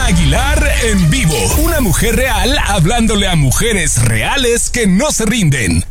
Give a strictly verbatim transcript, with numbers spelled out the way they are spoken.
Aguilar en vivo. Una mujer real hablándole a mujeres reales que no se rinden.